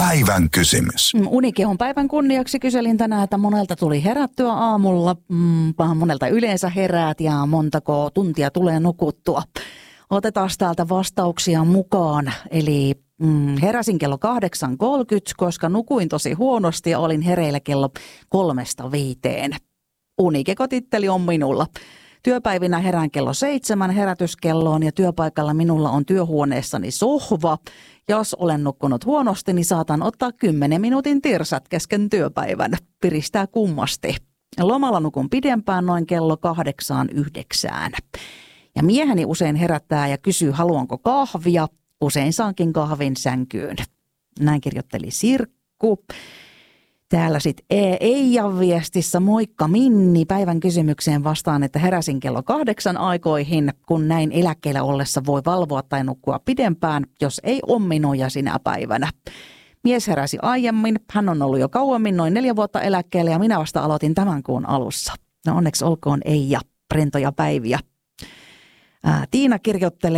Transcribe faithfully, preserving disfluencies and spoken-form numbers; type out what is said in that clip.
Päivän kysymys. Unikehon päivän kunniaksi kyselin tänään, että monelta tuli herättyä aamulla, mm, monelta yleensä heräät ja montako tuntia tulee nukuttua. Otetaan täältä vastauksia mukaan. Eli mm, heräsin kello kahdeksan kolmekymmentä, koska nukuin tosi huonosti ja olin hereillä kello kolmesta viiteen. Unikeko-titteli on minulla. Työpäivinä herään kello seitsemän herätyskelloon ja työpaikalla minulla on työhuoneessani sohva. Jos olen nukkunut huonosti, niin saatan ottaa kymmenen minuutin tirsat kesken työpäivän. Piristää kummasti. Lomalla nukun pidempään noin kello kahdeksaan yhdeksään. Ja mieheni usein herättää ja kysyy, haluanko kahvia. Usein saankin kahvin sänkyyn. Näin kirjoitteli Sirkku. Täällä sitten Eijan viestissä, moikka Minni, päivän kysymykseen vastaan, että heräsin kello kahdeksan aikoihin, kun näin eläkkeellä ollessa voi valvoa tai nukkua pidempään, jos ei omminoja sinä päivänä. Mies heräsi aiemmin, hän on ollut jo kauemmin, noin neljä vuotta eläkkeellä ja minä vasta aloitin tämän kuun alussa. No onneksi olkoon Eija, rentoja päiviä. Ää, Tiina kirjoittelee.